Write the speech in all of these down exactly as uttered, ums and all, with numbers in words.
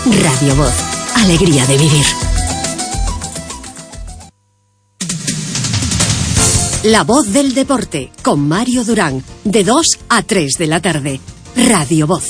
Radio Voz, alegría de vivir. La Voz del Deporte, con Mario Durán, de dos a tres de la tarde. Radio Voz.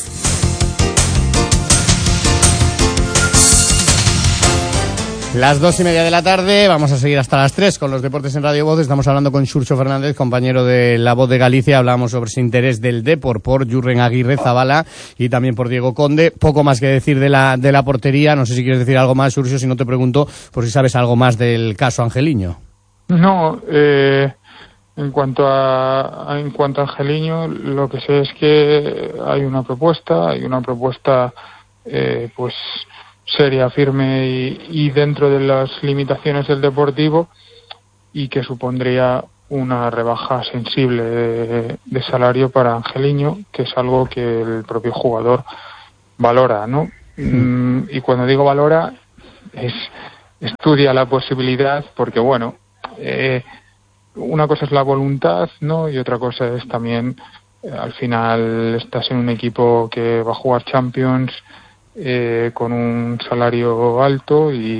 Las dos y media de la tarde, vamos a seguir hasta las tres con los deportes en Radio Voz. Estamos hablando con Xurxo Fernández, compañero de La Voz de Galicia. Hablamos sobre ese interés del Depor por Jurren Aguirre Zabala y también por Diego Conde. Poco más que decir de la de la portería. No sé si quieres decir algo más, Xurxo, si no te pregunto por si sabes algo más del caso Angeliño. No, eh, en cuanto a en cuanto a Angeliño, lo que sé es que hay una propuesta, hay una propuesta, eh, pues seria, firme y, y dentro de las limitaciones del Deportivo, y que supondría una rebaja sensible de, de salario para Angeliño, que es algo que el propio jugador valora, ¿no? Mm, y cuando digo valora, es estudia la posibilidad, porque bueno, eh, una cosa es la voluntad, ¿no? Y otra cosa es también, eh, al final estás en un equipo que va a jugar Champions, Eh, con un salario alto y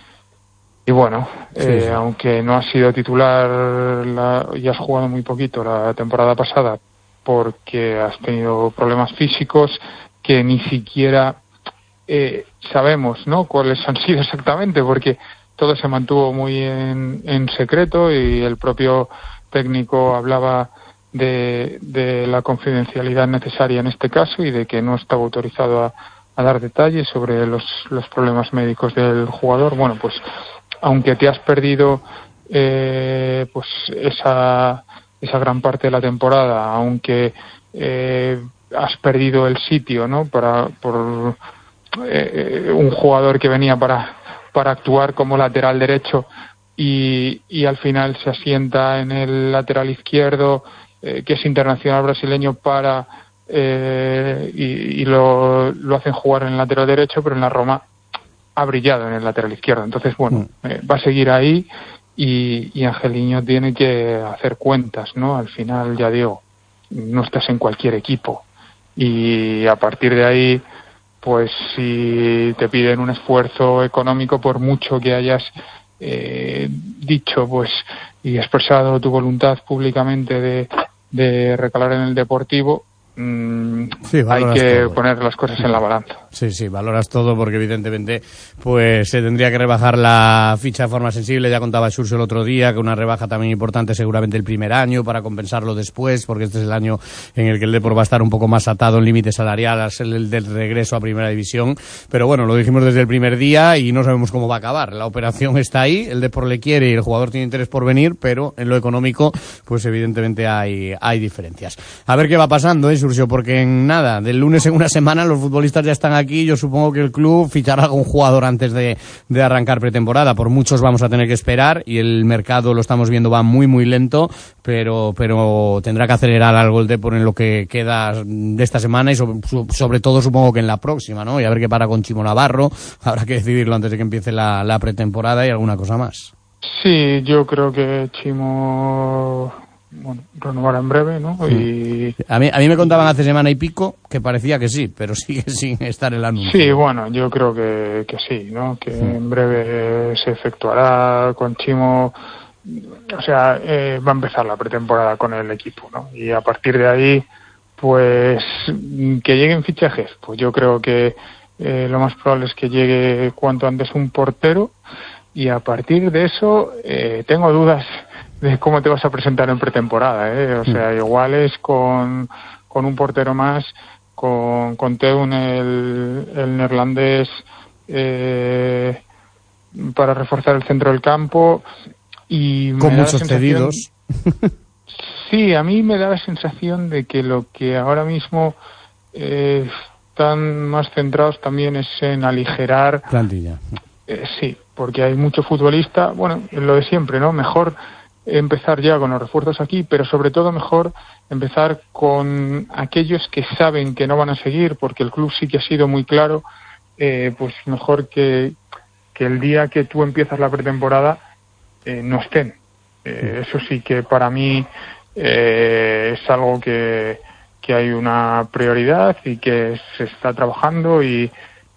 y bueno, sí, eh, sí. aunque no has sido titular la, y has jugado muy poquito la temporada pasada porque has tenido problemas físicos que ni siquiera eh, sabemos, ¿no?, cuáles han sido exactamente, porque todo se mantuvo muy en, en secreto y el propio técnico hablaba de, de la confidencialidad necesaria en este caso y de que no estaba autorizado a a dar detalles sobre los, los problemas médicos del jugador. Bueno, pues aunque te has perdido eh, pues esa esa gran parte de la temporada, aunque eh, has perdido el sitio, ¿no?, para por eh, un jugador que venía para para actuar como lateral derecho y, y al final se asienta en el lateral izquierdo, eh, que es internacional brasileño, para Eh, y, y lo, lo hacen jugar en el lateral derecho, pero en la Roma ha brillado en el lateral izquierdo. Entonces, bueno, eh, va a seguir ahí y, y Angeliño tiene que hacer cuentas, ¿no? Al final, ya digo, no estás en cualquier equipo y a partir de ahí, pues si te piden un esfuerzo económico, por mucho que hayas eh, dicho, pues, y expresado tu voluntad públicamente de, de recalar en el Deportivo, Sí, hay que todo. poner las cosas en la balanza. Sí, sí, valoras todo porque evidentemente pues se tendría que rebajar la ficha de forma sensible. Ya contaba Xurxo el otro día que una rebaja también importante seguramente el primer año para compensarlo después, porque este es el año en el que el Depor va a estar un poco más atado en límite salarial al ser el del regreso a Primera División. Pero bueno, lo dijimos desde el primer día y no sabemos cómo va a acabar. La operación está ahí, el Depor le quiere y el jugador tiene interés por venir, pero en lo económico pues evidentemente hay, hay diferencias. A ver qué va pasando, ¿eh, Xurxo? Porque en nada, del lunes en una semana los futbolistas ya están aquí. Yo supongo que el club fichará a algún jugador antes de, de arrancar pretemporada. Por muchos vamos a tener que esperar y el mercado, lo estamos viendo, va muy muy lento, pero pero tendrá que acelerar algo el Depor en lo que queda de esta semana y sobre, sobre todo supongo que en la próxima, ¿no? Y a ver qué para con Chimo Navarro. Habrá que decidirlo antes de que empiece la, la pretemporada y alguna cosa más. Sí, yo creo que Chimo, bueno, renovará en breve, ¿no? Y a mí a mí me contaban hace semana y pico que parecía que sí, pero sigue sin estar el anuncio. Sí, bueno, yo creo que, que sí, ¿no? Que sí. En breve se efectuará con Chimo. O sea, eh, va a empezar la pretemporada con el equipo, ¿no? Y a partir de ahí, pues, que lleguen fichajes. Pues yo creo que eh, lo más probable es que llegue cuanto antes un portero, y a partir de eso eh, tengo dudas de cómo te vas a presentar en pretemporada, ¿eh? O sea, igual es con, con un portero más, con, con Teun, el, el neerlandés, eh, para reforzar el centro del campo, y con muchos cedidos. Sí, a mí me da la sensación de que lo que ahora mismo eh, están más centrados también es en aligerar plantilla. Eh, sí, porque hay mucho futbolista, bueno, lo de siempre, ¿no? Mejor empezar ya con los refuerzos aquí, pero sobre todo mejor empezar con aquellos que saben que no van a seguir, porque el club sí que ha sido muy claro, eh, pues mejor que, que el día que tú empiezas la pretemporada eh, no estén. Eh, eso sí que para mí eh, es algo que, que hay una prioridad y que se está trabajando, y,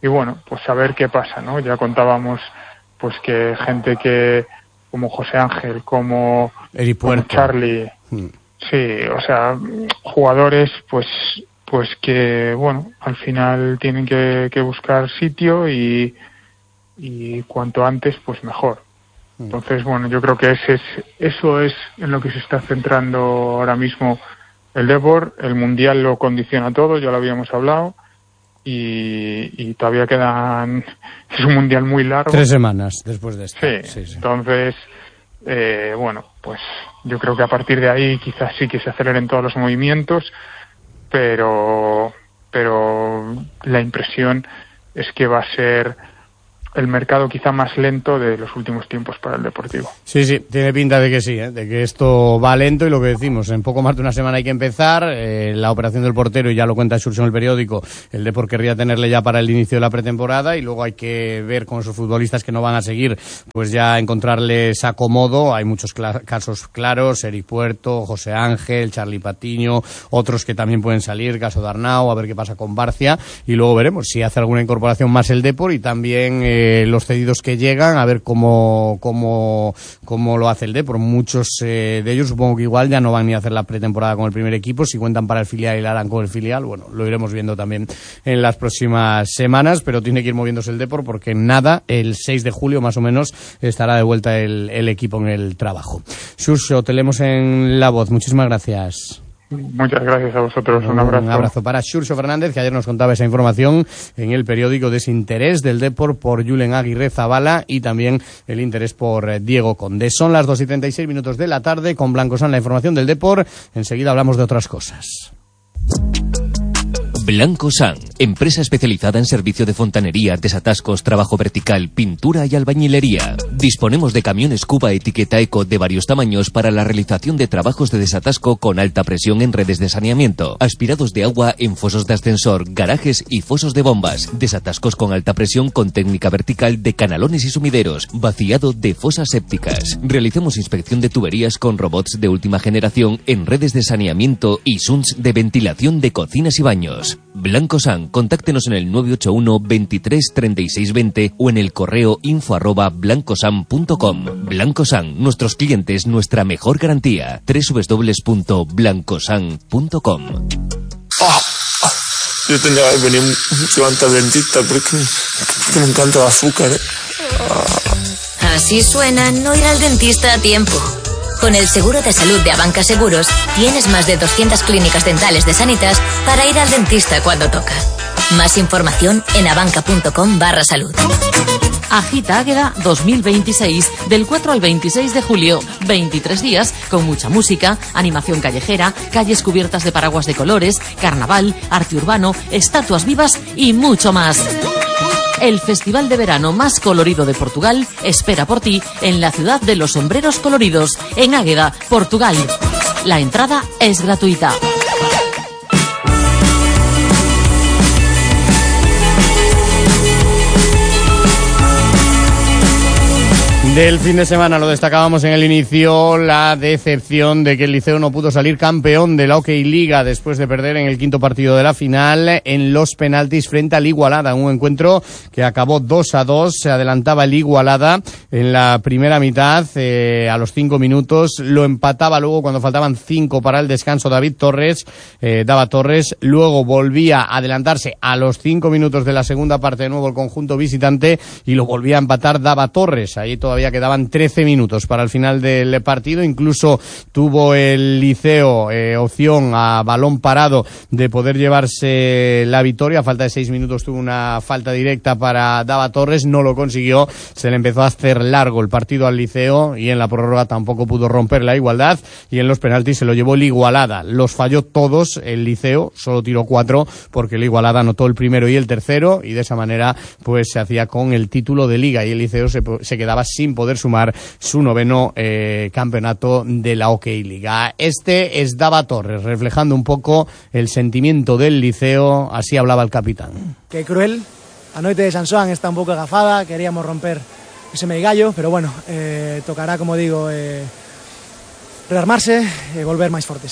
y bueno, pues a ver qué pasa, ¿no? Ya contábamos pues que gente que como José Ángel, como, como Charlie, mm. sí, o sea, jugadores pues pues que bueno, al final tienen que, que buscar sitio y y cuanto antes pues mejor. Entonces, bueno, yo creo que ese es, eso es en lo que se está centrando ahora mismo el Depor. El Mundial lo condiciona todo, ya lo habíamos hablado, y, y todavía quedan, es un Mundial muy largo. Tres semanas después de esto. Sí, sí, sí. Entonces, eh, bueno, pues yo creo que a partir de ahí quizás sí que se aceleren todos los movimientos, pero, pero la impresión es que va a ser el mercado quizá más lento de los últimos tiempos para el Deportivo. Sí, sí, tiene pinta de que sí, ¿eh? De que esto va lento, y lo que decimos, en poco más de una semana hay que empezar, eh, la operación del portero, y ya lo cuenta Xurxo en el periódico, el Depor querría tenerle ya para el inicio de la pretemporada, y luego hay que ver con esos futbolistas que no van a seguir, pues ya encontrarles acomodo. Hay muchos cl- casos claros, Eric Puerto, José Ángel, Charlie Patiño, otros que también pueden salir, caso de Arnau, a ver qué pasa con Barcia, y luego veremos si hace alguna incorporación más el Depor, y también eh, los cedidos que llegan, a ver cómo cómo, cómo lo hace el Depor. Muchos eh, de ellos supongo que igual ya no van ni a hacer la pretemporada con el primer equipo, si cuentan para el filial y la harán con el filial, bueno, lo iremos viendo también en las próximas semanas, pero tiene que ir moviéndose el Depor, porque nada, el seis de julio más o menos estará de vuelta el, el equipo en el trabajo. Xurxo, te leemos en La Voz, muchísimas gracias. Muchas gracias a vosotros, un, un abrazo. Un abrazo para Xurxo Fernández, que ayer nos contaba esa información en el periódico de ese interés del Depor por Julen Aguirre Zabala, y también el interés por Diego Conde. Son las dos y treinta y seis minutos de la tarde, con Blancosan la información del Depor. Enseguida hablamos de otras cosas. Blancosan, empresa especializada en servicio de fontanería, desatascos, trabajo vertical, pintura y albañilería. Disponemos de camiones Cuba etiqueta Eco de varios tamaños para la realización de trabajos de desatasco con alta presión en redes de saneamiento, aspirados de agua en fosos de ascensor, garajes y fosos de bombas, desatascos con alta presión con técnica vertical de canalones y sumideros, vaciado de fosas sépticas. Realizamos inspección de tuberías con robots de última generación en redes de saneamiento y sunts de ventilación de cocinas y baños. Blancosan, contáctenos en el nueve ocho uno, veintitrés, treinta y seis, veinte o en el correo info arroba blancosan punto com. Blancosan, nuestros clientes, nuestra mejor garantía. doble u doble u doble u punto blancosan punto com. Oh, oh, yo tenía que venir mucho antes al dentista porque, porque me encanta el azúcar, ¿eh? Oh. Así suena no ir al dentista a tiempo. Con el seguro de salud de Abanca Seguros, tienes más de doscientas clínicas dentales de Sanitas para ir al dentista cuando toca. Más información en abanca.com barra salud. Agita Águeda dos mil veintiséis, del cuatro al veintiséis de julio. veintitrés días con mucha música, animación callejera, calles cubiertas de paraguas de colores, carnaval, arte urbano, estatuas vivas y mucho más. El festival de verano más colorido de Portugal espera por ti en la ciudad de los sombreros coloridos, en Águeda, Portugal. La entrada es gratuita. Del fin de semana lo destacábamos en el inicio, la decepción de que el Liceo no pudo salir campeón de la Hockey Liga después de perder en el quinto partido de la final en los penaltis frente al Igualada, un encuentro que acabó dos a dos, se adelantaba el Igualada en la primera mitad, eh, a los cinco minutos, lo empataba luego cuando faltaban cinco para el descanso David Torres, eh, Dava Torres, luego volvía a adelantarse a los cinco minutos de la segunda parte de nuevo el conjunto visitante y lo volvía a empatar Dava Torres, ahí todavía quedaban trece minutos para el final del partido, incluso tuvo el Liceo eh, opción a balón parado de poder llevarse la victoria, a falta de seis minutos tuvo una falta directa para Dava Torres, no lo consiguió, se le empezó a hacer largo el partido al Liceo y en la prórroga tampoco pudo romper la igualdad y en los penaltis se lo llevó el Igualada, los falló todos el Liceo, solo tiró cuatro porque el Igualada anotó el primero y el tercero y de esa manera pues se hacía con el título de Liga y el Liceo se, se quedaba sin poder sumar su noveno eh, campeonato de la Hockey Liga. Este es Dava Torres, reflejando un poco el sentimiento del Liceo, así hablaba el capitán. Qué cruel, a noite de San Xoán está un pouco agafada, queríamos romper ese meigallo, pero bueno, eh, tocará, como digo, eh, rearmarse e volver máis fortes.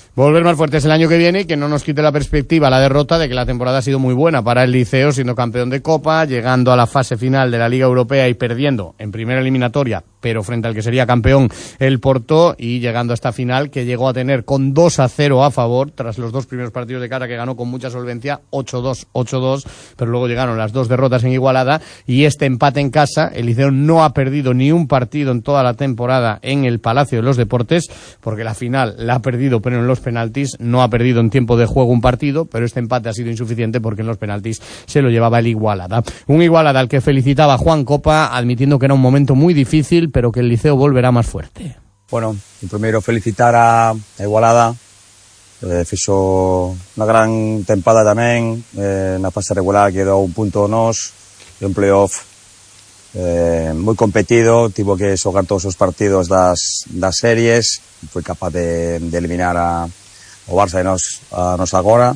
Volver más fuertes el año que viene y que no nos quite la perspectiva, la derrota de que la temporada ha sido muy buena para el Liceo, siendo campeón de Copa, llegando a la fase final de la Liga Europea y perdiendo en primera eliminatoria, pero frente al que sería campeón el Porto, y llegando a esta final que llegó a tener con dos a cero a favor tras los dos primeros partidos de cara, que ganó con mucha solvencia, ocho dos, ocho dos, pero luego llegaron las dos derrotas en igualada y este empate en casa. El Liceo no ha perdido ni un partido en toda la temporada en el Palacio de los Deportes, porque la final la ha perdido pero en los penaltis, no ha perdido en tiempo de juego un partido, pero este empate ha sido insuficiente porque en los penaltis se lo llevaba el Igualada. Un Igualada al que felicitaba Juan Copa, admitiendo que era un momento muy difícil, pero que el Liceo volverá más fuerte. Bueno, primeiro felicitar a Igualada, eh, fixo unha gran tempada tamén, eh, na fase regular quedou un punto nos, e un playoff eh, moi competido, tivo que xogar todos os partidos das, das series, foi capaz de, de eliminar a, o Barça e nos, a nos agora,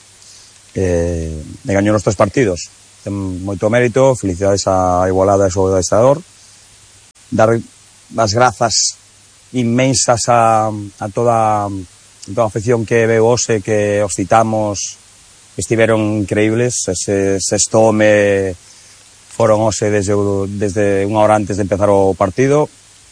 eh, e gañou nos tres partidos. Ten moito mérito, felicidades a Igualada e ao seu adestrador, dar as grazas inmensas a, a toda a toda a afección que veo hoxe, que os citamos, estiveron increíbles. Ese sexto home foron hoxe desde, desde unha hora antes de empezar o partido.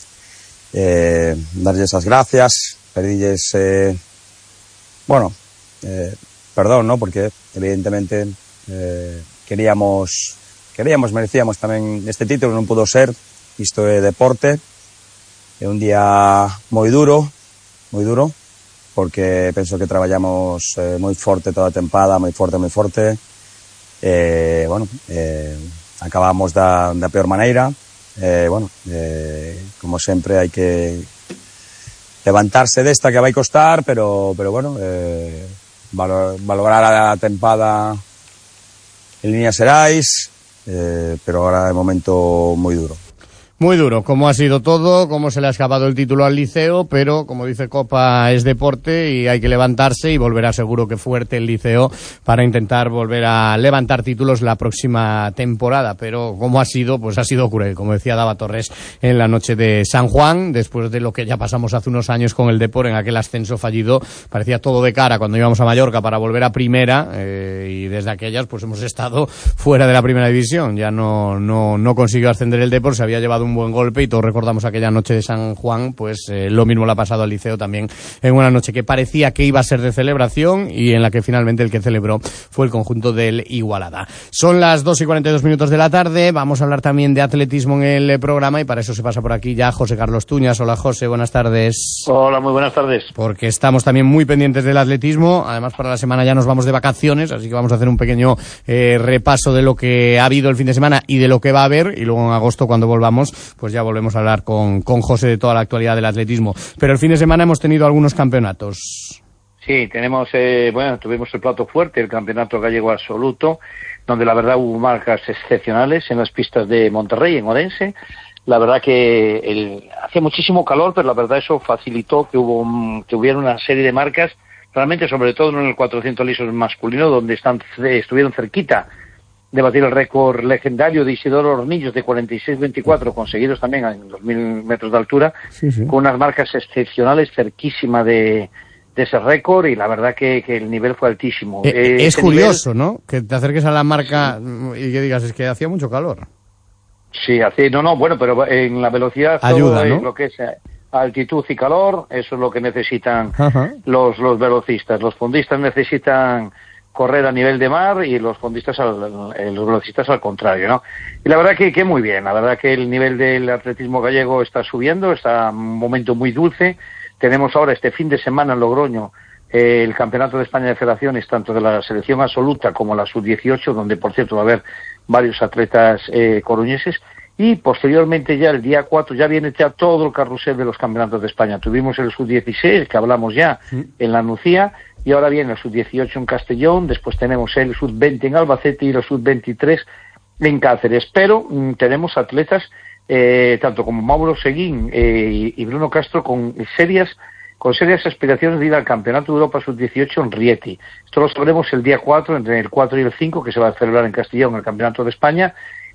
Eh, darlles as gracias, pedilles eh, bueno eh, perdón, ¿no? Porque evidentemente eh, queríamos queríamos, merecíamos tamén este título, non pudo ser, isto é deporte, é un día moi duro, moi duro, porque penso que traballamos eh, moi forte toda a tempada, moi forte, moi forte, eh, bueno, eh, acabamos da, da peor maneira, eh, bueno, eh, como sempre hai que levantarse desta que vai costar, pero, pero bueno, eh, valorar a tempada en líneas xerais, eh, pero agora é un momento moi duro. Muy duro, como ha sido todo, cómo se le ha escapado el título al Liceo, pero como dice Copa, es deporte y hay que levantarse, y volverá seguro que fuerte el Liceo para intentar volver a levantar títulos la próxima temporada. Pero como ha sido, pues ha sido cruel, como decía Dava Torres en la noche de San Juan, después de lo que ya pasamos hace unos años con el Depor en aquel ascenso fallido. Parecía todo de cara cuando íbamos a Mallorca para volver a primera, eh, y desde aquellas pues hemos estado fuera de la primera división. Ya no, no, no consiguió ascender el Depor, se había llevado un un buen golpe, y todos recordamos aquella noche de San Juan, pues eh, lo mismo le ha pasado al Liceo también, en una noche que parecía que iba a ser de celebración y en la que finalmente el que celebró fue el conjunto del Igualada. Son las dos y cuarenta y dos minutos de la tarde, vamos a hablar también de atletismo en el programa, y para eso se pasa por aquí ya José Carlos Tuñas. Hola José, buenas tardes. Hola, muy buenas tardes. Porque estamos también muy pendientes del atletismo, además para la semana ya nos vamos de vacaciones, así que vamos a hacer un pequeño eh, repaso de lo que ha habido el fin de semana y de lo que va a haber, y luego en agosto cuando volvamos pues ya volvemos a hablar con, con José de toda la actualidad del atletismo. Pero el fin de semana hemos tenido algunos campeonatos. Sí, tenemos, eh, bueno, tuvimos el plato fuerte, el campeonato gallego absoluto, donde la verdad hubo marcas excepcionales en las pistas de Monterrey, en Orense. La verdad que el, hacía muchísimo calor, pero la verdad eso facilitó que hubo un, que hubiera una serie de marcas, realmente sobre todo en el cuatrocientos lisos masculino, donde están, estuvieron cerquita de batir el récord legendario de Isidoro Hornillos de cuarenta y seis veinticuatro, conseguidos también en dos mil metros de altura, sí, sí, con unas marcas excepcionales cerquísima de, de ese récord, y la verdad que, que el nivel fue altísimo. Eh, eh, es curioso, nivel, ¿no? Que te acerques a la marca, sí, y que digas, es que hacía mucho calor. Sí, hace, no, no, bueno, pero en la velocidad, ayuda, todo, ¿no? Lo que es altitud y calor, eso es lo que necesitan los, los velocistas. Los fondistas necesitan correr a nivel de mar, y los fondistas, al, los velocistas al contrario, ¿no? Y la verdad que, que muy bien, la verdad que el nivel del atletismo gallego está subiendo, está un momento muy dulce. Tenemos ahora este fin de semana en Logroño eh, el Campeonato de España de Federaciones, tanto de la selección absoluta como la sub dieciocho, donde por cierto va a haber varios atletas eh, coruñeses, y posteriormente ya el día cuatro ya viene ya todo el carrusel de los campeonatos de España. Tuvimos el sub dieciséis, que hablamos ya, sí, en la Nucía, y ahora viene el sub dieciocho en Castellón, después tenemos el sub veinte en Albacete y el sub veintitrés en Cáceres. Pero mmm, tenemos atletas, eh, tanto como Mauro Seguín eh, y Bruno Castro, con serias con serias aspiraciones de ir al Campeonato de Europa sub dieciocho en Rieti. Esto lo sabremos el día cuatro, entre el cuatro y el cinco, que se va a celebrar en Castellón, el Campeonato de España.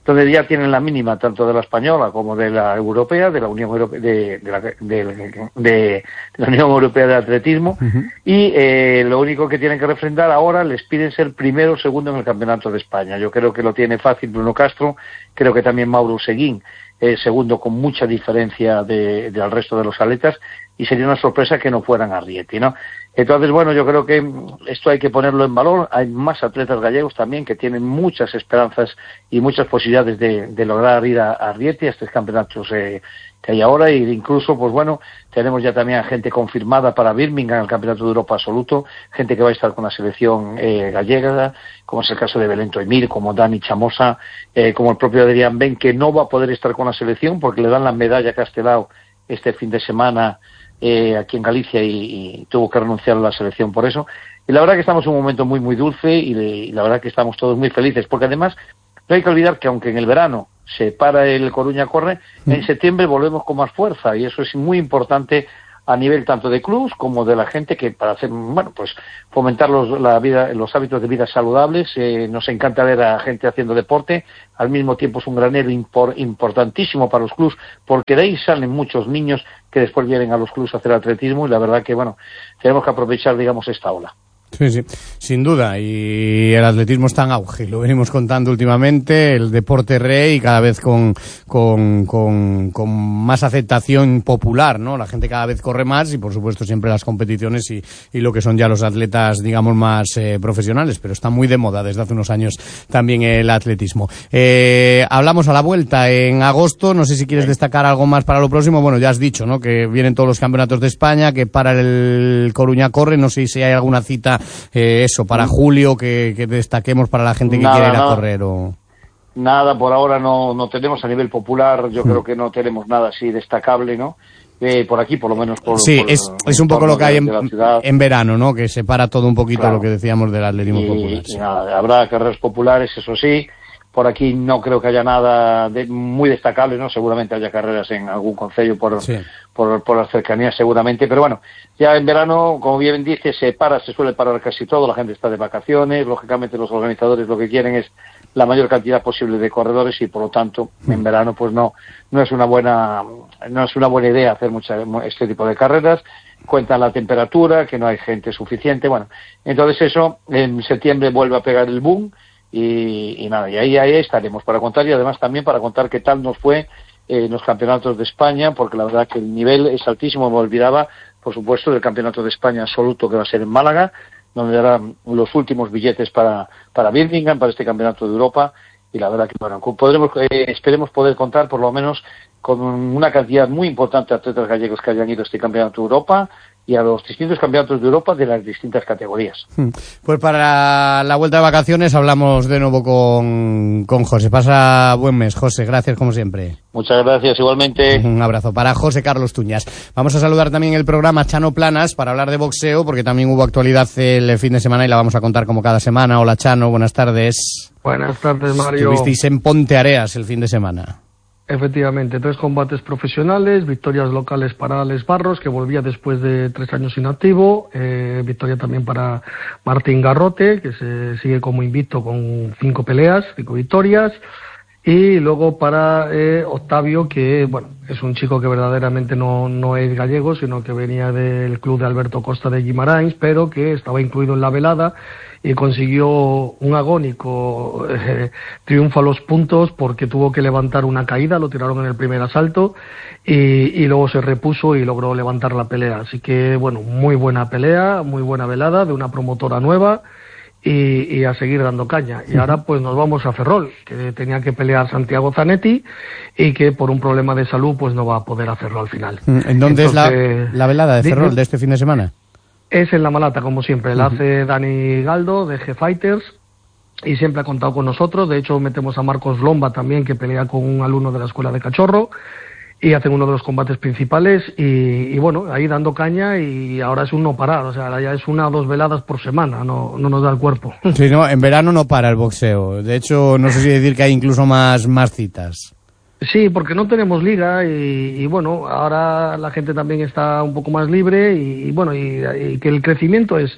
donde ya tienen la mínima tanto de la española como de la europea, de la Unión Europea de, de, la, de, de, de la Unión Europea de Atletismo, uh-huh. y eh, lo único que tienen que refrendar ahora, les piden ser primero o segundo en el Campeonato de España. Yo creo que lo tiene fácil Bruno Castro, creo que también Mauro Seguín, eh, segundo con mucha diferencia de, de al resto de los atletas, y sería una sorpresa que no fueran a Rieti, ¿no? Entonces, bueno, yo creo que esto hay que ponerlo en valor. Hay más atletas gallegos también que tienen muchas esperanzas y muchas posibilidades de, de lograr ir a, a Rieti, a estos campeonatos eh, que hay ahora, e incluso, pues bueno, tenemos ya también a gente confirmada para Birmingham, el Campeonato de Europa Absoluto, gente que va a estar con la selección eh, gallega, como es el caso de Belén Toimil, como Dani Chamosa, eh, como el propio Adrián Ben, que no va a poder estar con la selección porque le dan la medalla a Castelao este fin de semana Eh, aquí en Galicia y, y tuvo que renunciar a la selección por eso. Y la verdad que estamos en un momento muy muy dulce y, de, y la verdad que estamos todos muy felices, porque además no hay que olvidar que aunque en el verano se para el Coruña Corre, mm. en septiembre volvemos con más fuerza, y eso es muy importante a nivel tanto de clubs como de la gente, que para hacer, bueno, pues fomentar los, la vida, los hábitos de vida saludables. Eh, nos encanta ver a gente haciendo deporte, al mismo tiempo es un granero impor, importantísimo para los clubs, porque de ahí salen muchos niños que después vienen a los clubs a hacer atletismo, y la verdad que, bueno, tenemos que aprovechar, digamos, esta ola. Sí, sí, sin duda, y el atletismo está en auge, lo venimos contando últimamente, el deporte rey, cada vez con, con, con, con más aceptación popular, ¿no? La gente cada vez corre más, y por supuesto siempre las competiciones y, y lo que son ya los atletas, digamos, más eh, profesionales, pero está muy de moda desde hace unos años también el atletismo. Eh, hablamos a la vuelta en agosto, no sé si quieres destacar algo más para lo próximo. Bueno, ya has dicho, ¿no?, que vienen todos los campeonatos de España, que para el Coruña Corre, no sé si hay alguna cita Eh, eso, para julio, que, que destaquemos para la gente que nada, quiera ir a nada. correr. O... Nada, por ahora no, no tenemos a nivel popular, yo mm. creo que no tenemos nada así destacable, ¿no? Eh, por aquí, por lo menos por... Sí, por, es, es un poco lo que hay en, de en verano, ¿no? Que separa todo un poquito, claro, lo que decíamos del atletismo y, popular. Y sí. nada, habrá carreras populares, eso sí. Por aquí no creo que haya nada de muy destacable, ¿no? Seguramente haya carreras en algún concello por, sí. por, por las cercanías, seguramente. Pero bueno, ya en verano, como bien dice, se para, se suele parar casi todo. La gente está de vacaciones. Lógicamente, los organizadores lo que quieren es la mayor cantidad posible de corredores, y por lo tanto, mm. en verano, pues no, no es una buena, no es una buena idea hacer mucha, este tipo de carreras. Cuentan la temperatura, que no hay gente suficiente. Bueno, entonces eso, en septiembre vuelve a pegar el boom. Y, y nada, y ahí, ahí estaremos para contar, y además también para contar qué tal nos fue eh, en los campeonatos de España, porque la verdad que el nivel es altísimo. Me olvidaba, por supuesto, del campeonato de España absoluto, que va a ser en Málaga, donde darán los últimos billetes para, para Birmingham, para este campeonato de Europa, y la verdad que, bueno, podremos, eh, esperemos poder contar por lo menos con una cantidad muy importante de atletas gallegos que hayan ido a este campeonato de Europa y a los distintos campeonatos de Europa de las distintas categorías. Pues para la vuelta de vacaciones hablamos de nuevo con, con José. Pasa buen mes, José. Gracias, como siempre. Muchas gracias, igualmente. Un abrazo para José Carlos Tuñas. Vamos a saludar también el programa Chano Planas para hablar de boxeo, porque también hubo actualidad el fin de semana y la vamos a contar como cada semana. Hola, Chano, buenas tardes. Buenas tardes, Mario. Estuvisteis en Ponteareas el fin de semana. Efectivamente, tres combates profesionales, victorias locales para Alex Barros, que volvía después de tres años inactivo, eh, victoria también para Martín Garrote, que se sigue como invicto con cinco peleas, cinco victorias, y luego para eh, Octavio, que bueno, es un chico que verdaderamente no, no es gallego, sino que venía del club de Alberto Costa de Guimarães, pero que estaba incluido en la velada, y consiguió un agónico eh, triunfo a los puntos, porque tuvo que levantar una caída, lo tiraron en el primer asalto, y, y luego se repuso y logró levantar la pelea. Así que, bueno, muy buena pelea, muy buena velada de una promotora nueva, y, y a seguir dando caña. Y ahora pues nos vamos a Ferrol, que tenía que pelear Santiago Zanetti, y que por un problema de salud pues no va a poder hacerlo al final. ¿En dónde Entonces, es la, la velada de Ferrol de, de este fin de semana? Es en La Malata, como siempre. La hace Dani Galdo, de G-Fighters, y siempre ha contado con nosotros. De hecho, metemos a Marcos Lomba también, que pelea con un alumno de la Escuela de Cachorro, y hacen uno de los combates principales. Y, y bueno, ahí dando caña, y ahora es un no parar. O sea, ahora ya es una o dos veladas por semana, no, no nos da el cuerpo. Sí, no, en verano no para el boxeo. De hecho, no sé si decir que hay incluso más, más citas. Sí, porque no tenemos liga, y, y bueno, ahora la gente también está un poco más libre, y, y bueno, y, y que el crecimiento es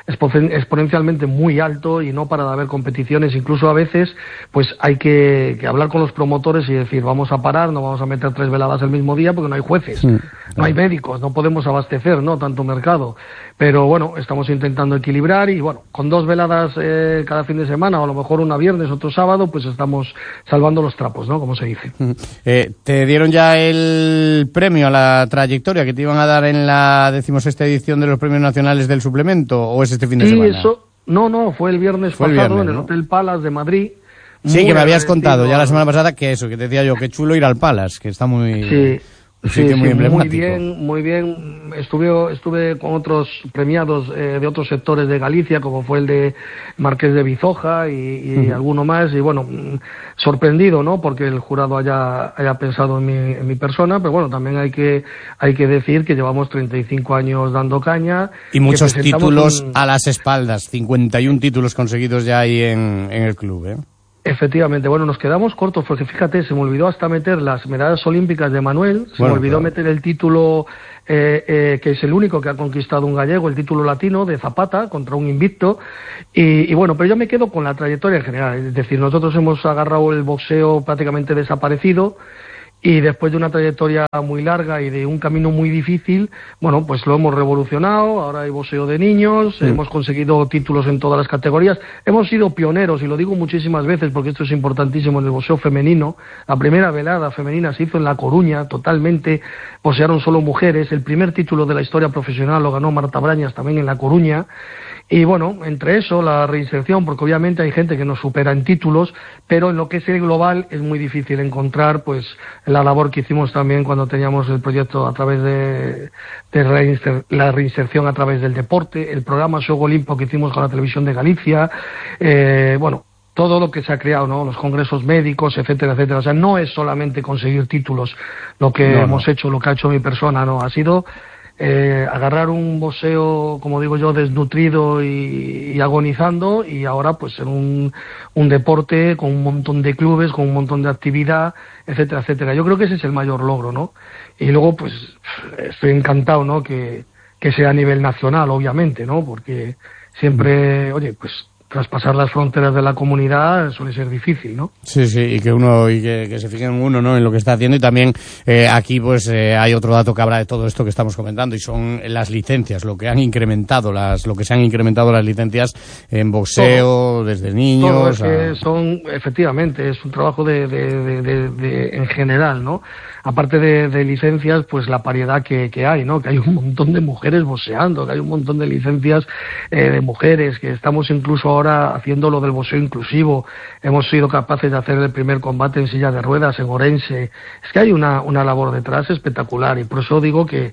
exponencialmente muy alto y no para de haber competiciones. Incluso a veces pues hay que, que hablar con los promotores y decir, vamos a parar, no vamos a meter tres veladas el mismo día porque no hay jueces, sí, no hay médicos, no podemos abastecer, ¿no?, tanto mercado. Pero bueno, estamos intentando equilibrar y bueno, con dos veladas eh, cada fin de semana, o a lo mejor una viernes, otro sábado, pues estamos salvando los trapos, ¿no?, como se dice. Eh, ¿Te dieron ya el premio a la trayectoria que te iban a dar en la decimosexta edición de los premios nacionales del suplemento, o es este fin de sí, semana? Eso, no, no, fue el viernes fue pasado el viernes, en el ¿no? Hotel Palace de Madrid. Sí, que me habías contado ya la semana pasada que eso, que te decía yo, que chulo ir al Palace, que está muy... Sí. Un sitio sí, muy sí, emblemático. Muy bien, muy bien. Estuve, estuve con otros premiados eh, de otros sectores de Galicia, como fue el de Marqués de Bizoja y, y uh-huh. alguno más. Y bueno, sorprendido, ¿no?, porque el jurado haya, haya pensado en mi, en mi persona. Pero bueno, también hay que, hay que decir que llevamos treinta y cinco años dando caña. Y muchos títulos un... a las espaldas. cincuenta y uno títulos conseguidos ya ahí en, en el club, ¿eh? Efectivamente, bueno, nos quedamos cortos porque fíjate, se me olvidó hasta meter las medallas olímpicas de Manuel, se bueno, me olvidó claro. meter el título, eh, eh, que es el único que ha conquistado un gallego, el título latino de Zapata contra un invicto, y, y bueno, pero yo me quedo con la trayectoria en general, es decir, nosotros hemos agarrado el boxeo prácticamente desaparecido, y después de una trayectoria muy larga y de un camino muy difícil, bueno, pues lo hemos revolucionado, ahora hay boxeo de niños, sí. hemos conseguido títulos en todas las categorías, hemos sido pioneros, y lo digo muchísimas veces porque esto es importantísimo, en el boxeo femenino. La primera velada femenina se hizo en La Coruña, totalmente, boxearon solo mujeres, el primer título de la historia profesional lo ganó Marta Brañas también en La Coruña. Y bueno, entre eso, la reinserción, porque obviamente hay gente que nos supera en títulos, pero en lo que es el global es muy difícil encontrar, pues, la labor que hicimos también cuando teníamos el proyecto a través de, de reinser, la reinserción a través del deporte, el programa Xogo Olimpo que hicimos con la Televisión de Galicia, eh, bueno, todo lo que se ha creado, ¿no?, los congresos médicos, etcétera, etcétera. O sea, no es solamente conseguir títulos lo que no, hemos no. hecho, lo que ha hecho mi persona, no, ha sido... Eh, agarrar un boxeo, como digo yo, desnutrido y, y agonizando, y ahora pues en un, un deporte con un montón de clubes, con un montón de actividad, etcétera, etcétera. Yo creo que ese es el mayor logro, ¿no? Y luego pues estoy encantado, ¿no?, que, que sea a nivel nacional, obviamente, ¿no?, porque siempre, oye, pues traspasar las fronteras de la comunidad suele ser difícil, ¿no? Sí, sí, y que uno y que, que se fijen en uno, ¿no?, en lo que está haciendo. Y también eh, aquí pues eh, hay otro dato que habla de todo esto que estamos comentando, y son las licencias, lo que han incrementado las lo que se han incrementado las licencias en boxeo, todo, desde niños. Todo es que a... son, efectivamente, es un trabajo de, de, de, de, de en general, ¿no? Aparte de, de licencias, pues la variedad que, que hay, ¿no? Que hay un montón de mujeres boxeando, que hay un montón de licencias eh, de mujeres, que estamos incluso ahora haciendo lo del boxeo inclusivo. Hemos sido capaces de hacer el primer combate en silla de ruedas en Orense. Es que hay una, una labor detrás espectacular, y por eso digo que,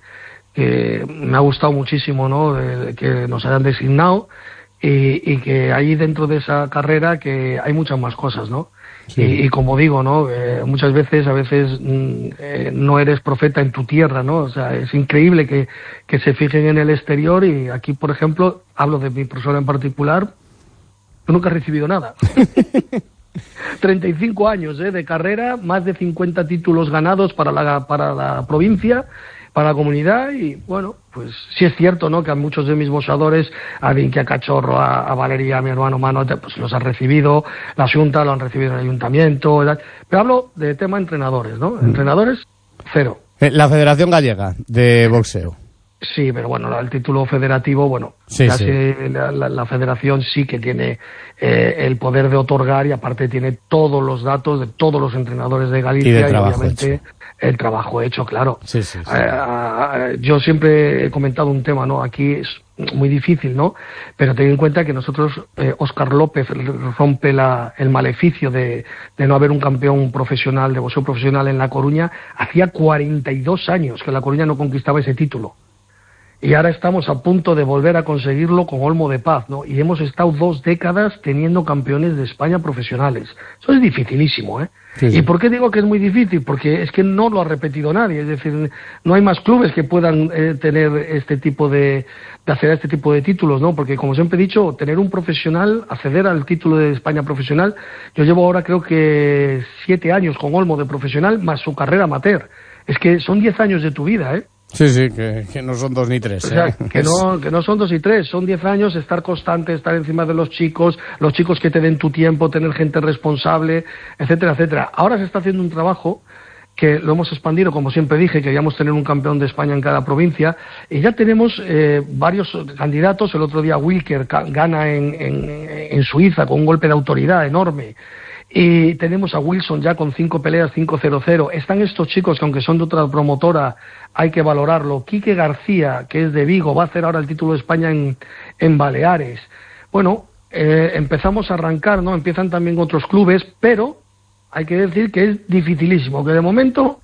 que me ha gustado muchísimo, ¿no?, de, que nos hayan designado, y, y que hay dentro de esa carrera que hay muchas más cosas, ¿no? Sí. Y, y como digo, ¿no?, eh, muchas veces, a veces mm, eh, no eres profeta en tu tierra, ¿no? O sea, es increíble que, que se fijen en el exterior, y aquí, por ejemplo, hablo de mi persona en particular, yo nunca he recibido nada. treinta y cinco años eh, de carrera, más de cincuenta títulos ganados para la, para la provincia, para la comunidad, y bueno, pues sí es cierto, ¿no?, que a muchos de mis boxeadores, a Vinky, a Cachorro, a, a Valeria, a mi hermano Mano, pues los han recibido, la Junta lo han recibido en el ayuntamiento, ¿verdad? Pero hablo de tema entrenadores, ¿no? Mm. Entrenadores, cero. La Federación Gallega de Boxeo. Sí, pero bueno, el título federativo, bueno, sí, casi sí. La, la, la federación sí que tiene eh, el poder de otorgar, y aparte tiene todos los datos de todos los entrenadores de Galicia, y, de y obviamente hecho. el trabajo hecho, claro. Sí, sí, sí. Eh, yo siempre he comentado un tema, ¿no? Aquí es muy difícil, ¿no? Pero ten en cuenta que nosotros, eh, Óscar López rompe la, el maleficio de, de no haber un campeón profesional, de boxeo profesional en La Coruña. Hacía cuarenta y dos años que La Coruña no conquistaba ese título. Y ahora estamos a punto de volver a conseguirlo con Olmo de Paz, ¿no? Y hemos estado dos décadas teniendo campeones de España profesionales. Eso es dificilísimo, ¿eh? Sí, sí. ¿Y por qué digo que es muy difícil? Porque es que no lo ha repetido nadie. Es decir, no hay más clubes que puedan eh, tener este tipo de, de hacer este tipo de títulos, ¿no? Porque, como siempre he dicho, tener un profesional, acceder al título de España profesional, yo llevo ahora creo que siete años con Olmo de profesional, más su carrera amateur. Es que son diez años de tu vida, ¿eh? Sí, sí, que, que no son dos ni tres. O sea, ¿eh? que, no, que no son dos y tres, son diez años, estar constante, estar encima de los chicos, los chicos que te den tu tiempo, tener gente responsable, etcétera, etcétera. Ahora se está haciendo un trabajo que lo hemos expandido, como siempre dije, queríamos tener un campeón de España en cada provincia, y ya tenemos eh, varios candidatos. El otro día Wilker gana en, en, en Suiza con un golpe de autoridad enorme, y tenemos a Wilson ya con cinco peleas, cinco cero cero. Están estos chicos que, aunque son de otra promotora, hay que valorarlo. Quique García, que es de Vigo, va a hacer ahora el título de España en, en Baleares. Bueno, eh, empezamos a arrancar, ¿no? Empiezan también otros clubes, pero hay que decir que es dificilísimo, que de momento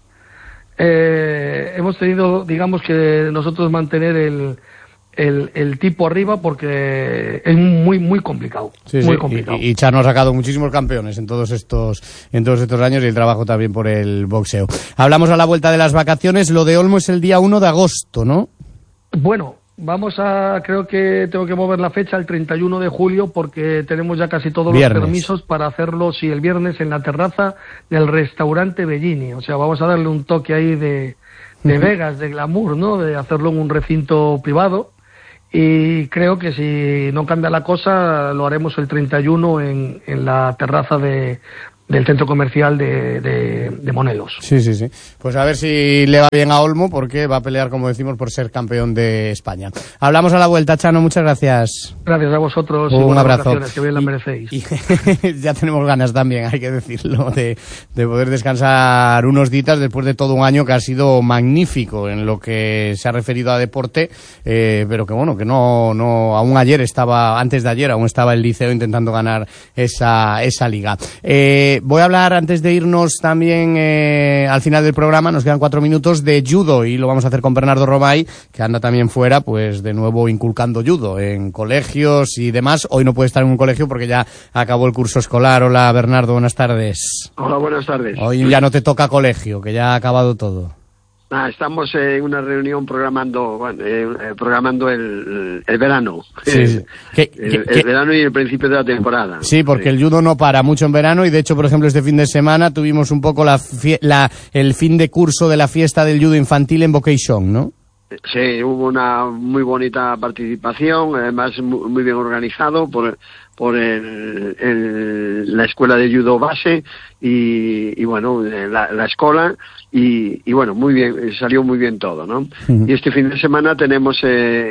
eh, hemos tenido, digamos, que nosotros mantener el, el, el tipo arriba, porque es muy muy complicado. Sí, muy sí. complicado. Y, y Chano ha sacado muchísimos campeones en todos estos en todos estos años, y el trabajo también por el boxeo. Hablamos a la vuelta de las vacaciones. Lo de Olmo es el día uno de agosto, ¿no? Bueno, vamos a, creo que tengo que mover la fecha al treinta y uno de julio, porque tenemos ya casi todos Viernes. los permisos para hacerlo, sí, el viernes en la terraza del restaurante Bellini. O sea, vamos a darle un toque ahí de, de Ujú. Vegas, de glamour, ¿no? De hacerlo en un recinto privado. Y creo que si no cambia la cosa, lo haremos el treinta y uno en, en la terraza de, del centro comercial de, de, de Monelos. Sí, sí, sí. Pues a ver si le va bien a Olmo, porque va a pelear, como decimos, por ser campeón de España. Hablamos a la vuelta, Chano, muchas gracias. Gracias a vosotros. y Un buenas abrazo. vacaciones, que bien la merecéis. Y ya tenemos ganas también, hay que decirlo, de, de poder descansar unos días después de todo un año que ha sido magnífico en lo que se ha referido a deporte, eh, pero que bueno, que no, no, aún ayer estaba, antes de ayer, aún estaba el Liceo intentando ganar esa, esa liga. Eh, voy a hablar, antes de irnos también eh, al final del programa, nos quedan cuatro minutos, de judo, y lo vamos a hacer con Bernardo Romay, que anda también fuera, pues de nuevo inculcando judo en colegios y demás. Hoy no puede estar en un colegio porque ya acabó el curso escolar. Hola Bernardo, buenas tardes. Hola, buenas tardes. Hoy ya no te toca colegio, que ya ha acabado todo. Ah, estamos en una reunión programando bueno, eh, programando el, el verano. Sí, sí. ¿Qué, el, qué, el qué? verano y el principio de la temporada. Sí, porque el judo no para mucho en verano, y de hecho, por ejemplo, este fin de semana tuvimos un poco la, fie- la el fin de curso de la fiesta del judo infantil en Vocation, ¿no? Sí, hubo una muy bonita participación, además muy, muy bien organizado por por el, el, la escuela de judo base y, y bueno, la, la escuela y, y bueno, muy bien, salió muy bien todo, ¿no? Uh-huh. Y este fin de semana tenemos eh,